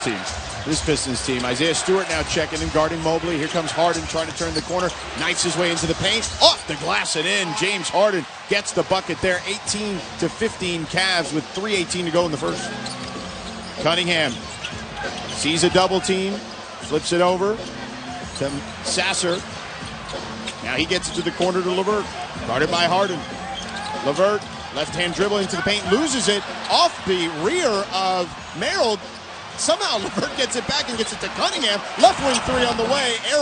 team. This Pistons team. Isaiah Stewart now checking and guarding Mobley. Here comes Harden trying to turn the corner. Knifes his way into the paint. Off the glass and in. James Harden gets the bucket there. 18-15 Cavs with 3:18 to go in the first. Cunningham sees a double team. Flips it over to Sasser. Now he gets it to the corner to LeVert. Guarded by Harden. LeVert, left hand dribble into the paint. Loses it off the rear of Merrill. Somehow LeVert gets it back and gets it to Cunningham. Left wing three on the way.